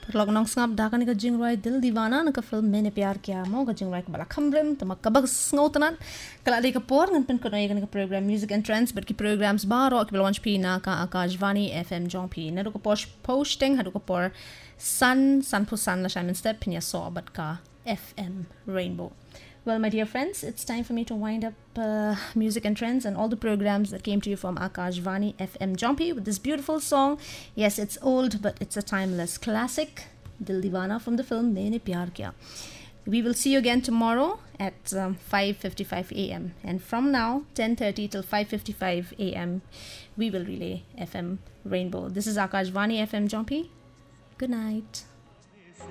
Log nong sngap da kan ka jingrai dil diwana na ka film Maine Pyar Kiya mo ka jingrai ka bala khamrem tama ka bag sngotanan kala de ka por ngan pen ko na ka program Music and Trends but ki programs baro ki launch pi na ka Akashvani FM jong pi na ka posting hadu ka por sun pusan la shaman step pinya so but ka FM Rainbow. Well, my dear friends, it's time for me to wind up Music and Trends and all the programs that came to you from Akashvani FM Jompi with this beautiful song. Yes, it's old, but it's a timeless classic. Dil Diwana from the film Maine Pyar Kiya. We will see you again tomorrow at 5:55 a.m. And from now, 10:30 till 5:55 a.m., we will relay FM Rainbow. This is Akashvani FM Jompi. Good night.